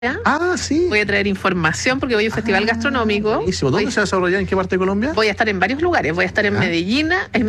Ah, sí. Voy a traer información porque voy a un festival gastronómico. Buenísimo. ¿Dónde se va a desarrollar? ¿En qué parte de Colombia? Voy a estar en varios lugares. Voy a estar en Medellín,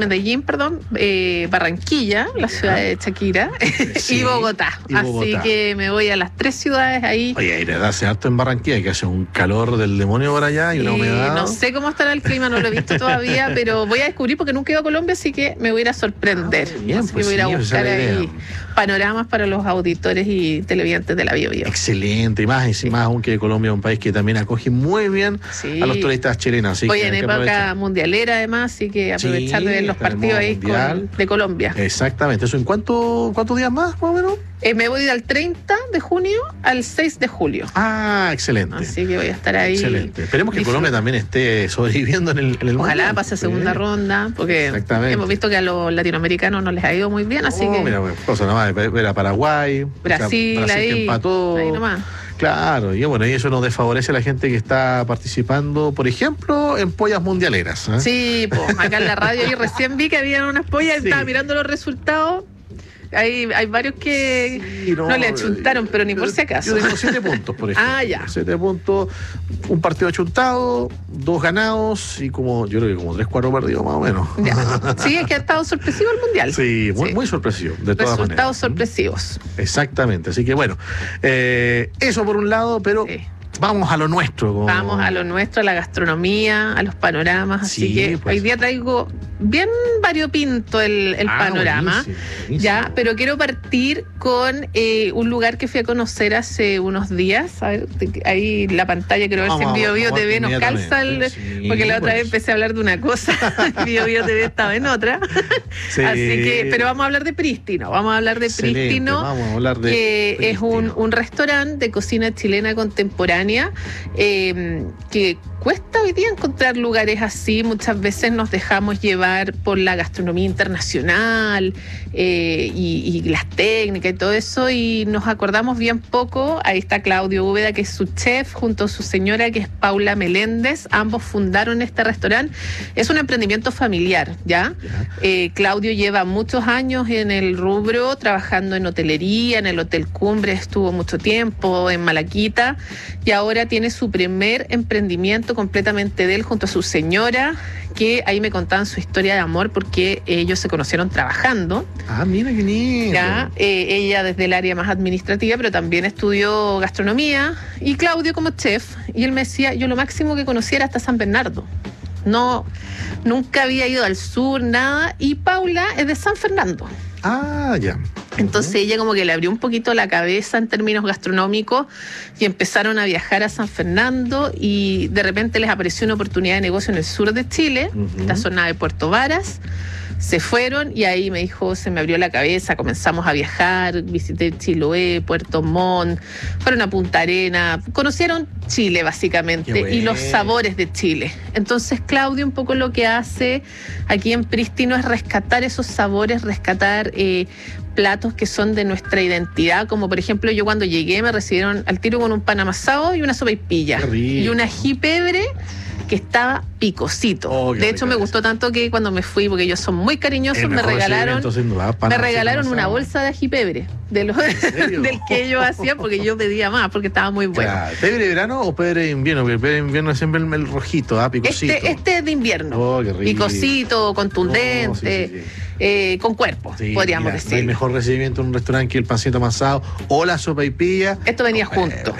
Barranquilla, la ciudad de Shakira, Sí, y Bogotá. Así que me voy a las 3 ciudades ahí. Oye, aire hace harto en Barranquilla, que hace un calor del demonio por allá y una humedad. No sé cómo estará el clima, no lo he visto todavía, pero voy a descubrir porque nunca he ido a Colombia, así que me voy a ir a sorprender. Bien, así pues que voy a ir a sí, buscar esa es la ahí idea. panoramas para los auditores y televidentes de la Bio Bio. Excelente, y más aún que Colombia es un país que también acoge muy bien a los turistas chilenos. Así Voy que en época mundialera además, así que aprovechar de ver los partidos ahí de Colombia. Exactamente, ¿eso en cuántos días más, más o menos? Me voy del 30 de junio al 6 de julio. Ah, excelente. Así que voy a estar ahí. Excelente. Esperemos que Colombia también esté sobreviviendo en el Ojalá mundial. pase segunda ronda, porque hemos visto que a los latinoamericanos no les ha ido muy bien, así que... Mira, cosa nomás, ver a Paraguay, Brasil que empató. ahí nomás. Claro, y bueno, y eso nos desfavorece a la gente que está participando, por ejemplo, en pollas mundialeras. Sí, pues acá en la radio y recién vi que habían unas pollas, estaba mirando los resultados. Hay varios que no le achuntaron, pero ni por si acaso. Yo tengo 7 puntos, por ejemplo. 7 puntos, un partido achuntado, 2 ganados y yo creo que como 3-4 perdidos más o menos. Ya. Sí, es que ha estado sorpresivo el Mundial. Sí, muy sorpresivo, de todas maneras. Resultados sorpresivos. Exactamente, así que bueno, eso por un lado, pero... Vamos a lo nuestro. Vamos a lo nuestro, a la gastronomía, a los panoramas. Así que hoy día traigo bien variopinto el panorama. Buenísimo. Ya, pero quiero partir con un lugar que fui a conocer hace unos días. A ver, ahí la pantalla, quiero ver si en Bio Bio TV nos calza porque la otra vez empecé a hablar de una cosa, Bio Bio TV estaba en otra. Así que, pero vamos a hablar de Prístino. Vamos a hablar de Prístino, que es un restaurante de cocina chilena contemporánea. Que cuesta hoy día encontrar lugares así. Muchas veces nos dejamos llevar por la gastronomía internacional y las técnicas y todo eso, y nos acordamos bien poco. Ahí está Claudio Úbeda, que es su chef, junto a su señora, que es Paula Meléndez. Ambos fundaron este restaurante. Es un emprendimiento familiar, ¿ya? Claudio lleva muchos años en el rubro, trabajando en hotelería, en el Hotel Cumbre estuvo mucho tiempo, en Malaquita, y ahora tiene su primer emprendimiento completamente de él junto a su señora, que ahí me contaban su historia de amor porque ellos se conocieron trabajando. Ah, mira qué lindo. Ella desde el área más administrativa, pero también estudió gastronomía, y Claudio como chef, y él me decía, yo lo máximo que conocía era hasta San Bernardo. No, nunca había ido al sur, nada, y Paula es de San Fernando. Ah, ya. Entonces ella como que le abrió un poquito la cabeza en términos gastronómicos y empezaron a viajar a San Fernando, y de repente les apareció una oportunidad de negocio en el sur de Chile, la zona de Puerto Varas. Se fueron y ahí me dijo, se me abrió la cabeza, comenzamos a viajar, visité Chiloé, Puerto Montt, fueron a Punta Arena, conocieron Chile básicamente y los sabores de Chile. Entonces Claudio un poco lo que hace aquí en Prístino es rescatar esos sabores, rescatar platos que son de nuestra identidad, como por ejemplo yo cuando llegué me recibieron al tiro con un pan amasado y una sopaipilla y un ají pebre que estaba picosito. De hecho, me gustó tanto que cuando me fui, porque ellos son muy cariñosos, me regalaron una bolsa de ají pebre del que ellos hacían, porque yo pedía más, porque estaba muy bueno. ¿Pebre de verano o pebre de invierno? Porque el pebre de invierno es siempre el rojito, picosito. Este es de invierno. Qué rico. Picosito, contundente. Con cuerpo, podríamos decir. No hay mejor recibimiento en un restaurante que el pancito amasado o la sopaipilla. Esto venía junto.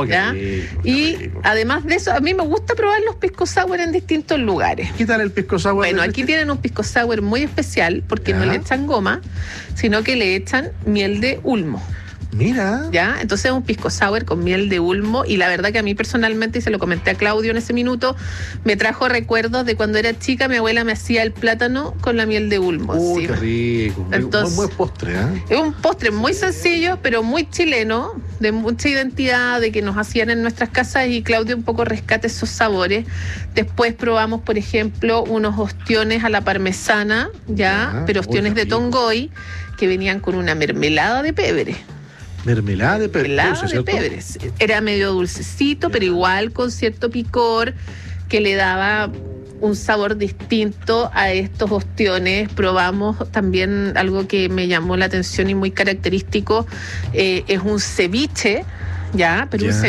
Además de eso, a mí me gusta probar los pisco sour en distintos lugares. ¿Qué tal el pisco sour? Bueno, aquí tienen un pisco sour muy especial porque no le echan goma, sino que le echan miel de ulmo. Mira. Entonces es un pisco sour con miel de ulmo, y la verdad que a mí personalmente, y se lo comenté a Claudio en ese minuto, me trajo recuerdos de cuando era chica, mi abuela me hacía el plátano con la miel de ulmo. Qué rico. Entonces, un buen postre, Es un postre muy sencillo, pero muy chileno, de mucha identidad, de que nos hacían en nuestras casas, y Claudio un poco rescata esos sabores. Después probamos, por ejemplo, unos ostiones a la parmesana, pero ostiones de Tongoy, que venían con una mermelada de pebre. Mermelada de pebre. Era medio dulcecito, pero igual con cierto picor que le daba un sabor distinto a estos ostiones. Probamos también algo que me llamó la atención y muy característico, es un ceviche Ya, Perú Ya.